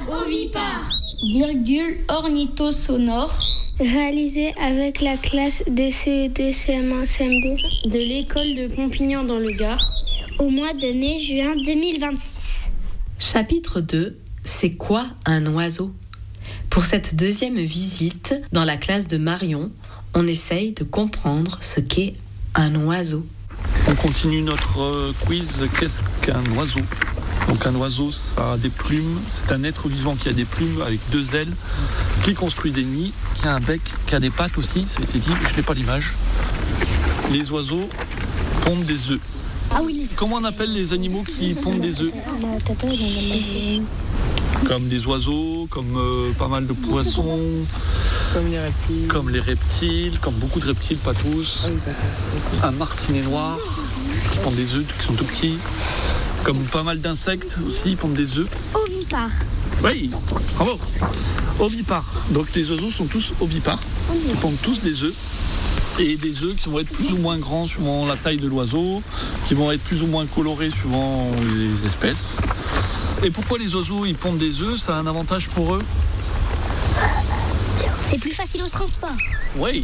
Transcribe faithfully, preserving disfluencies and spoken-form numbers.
Ovipare. Virgule ornithosonore. Réalisé avec la classe des C E deux, C M un, C M deux de l'école de Pompignan dans le Gard au mois de mai-juin deux mille vingt-six. Chapitre deux. C'est quoi un oiseau ? Pour cette deuxième visite dans la classe de Marion, on essaye de comprendre ce qu'est un oiseau. On continue notre quiz. Qu'est-ce qu'un oiseau ? Donc un oiseau, ça a des plumes. C'est un être vivant qui a des plumes avec deux ailes, qui construit des nids, qui a un bec, qui a des pattes aussi. Ça a été dit, mais je n'ai pas l'image. Les oiseaux pondent des œufs. Ah oui, les... Comment on appelle les animaux qui pondent des œufs ? Comme des oiseaux, comme euh, pas mal de poissons, comme les reptiles, comme les reptiles, comme beaucoup de reptiles, pas tous. Un martinet noir qui pond des œufs, qui sont tout petits. Comme pas mal d'insectes aussi, ils pondent des œufs. Ovipare. Oui, bravo. Ovipare. Donc les oiseaux sont tous ovipares. Ils pondent tous des œufs. Et des œufs qui vont être plus ou moins grands suivant la taille de l'oiseau, qui vont être plus ou moins colorés suivant les espèces. Et pourquoi les oiseaux ils pondent des œufs ? Ça a un avantage pour eux ? C'est plus facile au transport. Oui,